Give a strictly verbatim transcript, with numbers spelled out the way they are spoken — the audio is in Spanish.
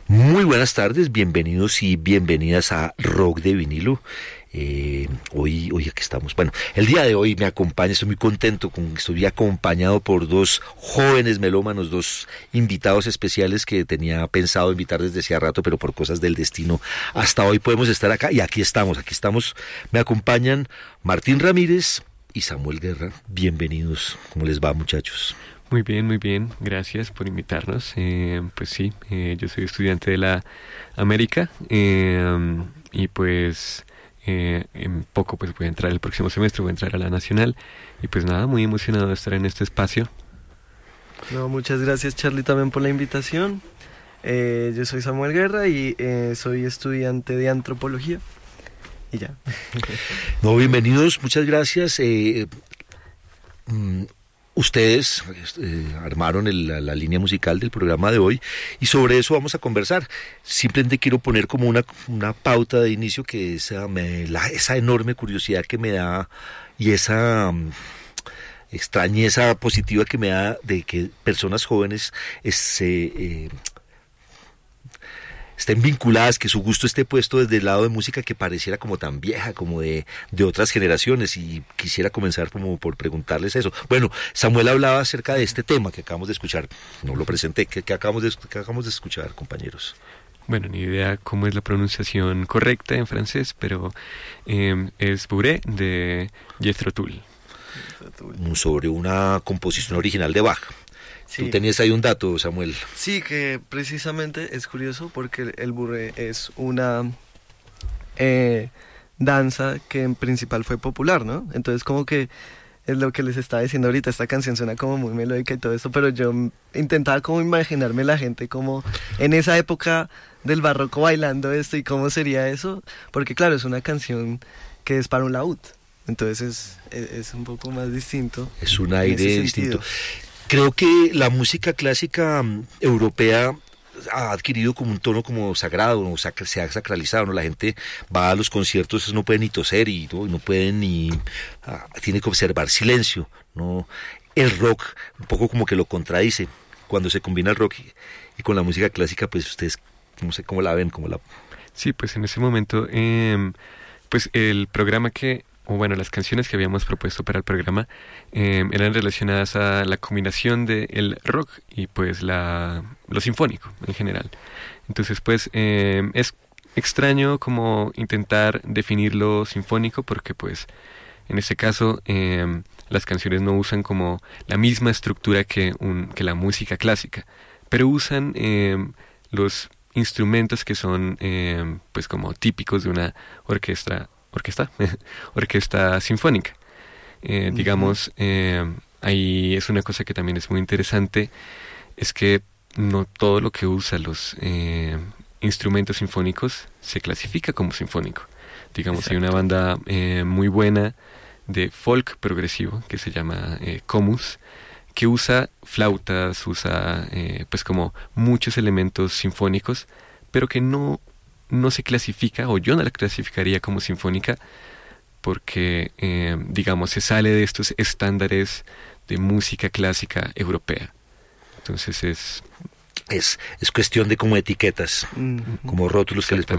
Muy buenas tardes, bienvenidos y bienvenidas a Rock de Vinilo. Eh, hoy, hoy aquí estamos. Bueno, el día de hoy me acompaña, estoy muy contento, con, estoy acompañado por dos jóvenes melómanos, dos invitados especiales que tenía pensado invitar desde hacía rato, pero por cosas del destino hasta hoy podemos estar acá y aquí estamos, aquí estamos. Me acompañan Martín Ramírez y Samuel Guerra. Bienvenidos. ¿Cómo les va, muchachos? Muy bien, muy bien. Gracias por invitarnos. Eh, pues sí, eh, yo soy estudiante de la América eh, y pues eh, en poco pues voy a entrar el próximo semestre, voy a entrar a la Nacional y pues nada, muy emocionado de estar en este espacio. No, muchas gracias, Charlie, también por la invitación. Eh, yo soy Samuel Guerra y eh, soy estudiante de antropología. Y ya. No, bienvenidos, muchas gracias. Eh, mm, Ustedes eh, armaron el, la, la línea musical del programa de hoy y sobre eso vamos a conversar. Simplemente quiero poner como una, una pauta de inicio que esa, me, la, esa enorme curiosidad que me da y esa um, extrañeza positiva que me da de que personas jóvenes se... Eh, estén vinculadas, que su gusto esté puesto desde el lado de música que pareciera como tan vieja, como de, de otras generaciones, y quisiera comenzar como por preguntarles eso. Bueno, Samuel hablaba acerca de este tema que acabamos de escuchar, no lo presenté, que, que, acabamos, de, que acabamos de escuchar, compañeros. Bueno, ni idea cómo es la pronunciación correcta en francés, pero eh, es Bourrée de Jethro Tull. Sobre una composición original de Bach. Sí. Tú tenías ahí un dato, Samuel. Sí, que precisamente es curioso porque el Bourrée es una eh, danza que en principal fue popular, ¿no? Entonces como que es lo que les estaba diciendo ahorita, esta canción suena como muy melódica y todo esto, pero yo intentaba como imaginarme la gente como en esa época del barroco bailando esto y cómo sería eso, porque claro, es una canción que es para un laúd, entonces es, es un poco más distinto. Es un aire distinto. Creo que la música clásica um, europea ha adquirido como un tono como sagrado, ¿no? Sac- se ha sacralizado, ¿no? La gente va a los conciertos, no puede ni toser y no, no puede ni... Uh, tiene que observar silencio, ¿no? El rock un poco como que lo contradice. Cuando se combina el rock y, y con la música clásica, pues ustedes, no sé cómo la ven, cómo la... Sí, pues en ese momento, eh, pues el programa que... o bueno, las canciones que habíamos propuesto para el programa eh, eran relacionadas a la combinación del rock y pues la lo sinfónico en general. Entonces pues eh, es extraño como intentar definir lo sinfónico porque pues en este caso eh, las canciones no usan como la misma estructura que, un, que la música clásica, pero usan eh, los instrumentos que son eh, pues como típicos de una orquesta orquesta, orquesta sinfónica. Eh, uh-huh. Digamos, eh, ahí es una cosa que también es muy interesante, es que no todo lo que usa los eh, instrumentos sinfónicos se clasifica como sinfónico. Digamos, exacto. Hay una banda eh, muy buena de folk progresivo que se llama eh, Comus, que usa flautas, usa eh, pues como muchos elementos sinfónicos, pero que no no se clasifica, o yo no la clasificaría como sinfónica, porque, eh, digamos, se sale de estos estándares de música clásica europea. Entonces es... Es, es cuestión de como etiquetas, mm-hmm. como rótulos que les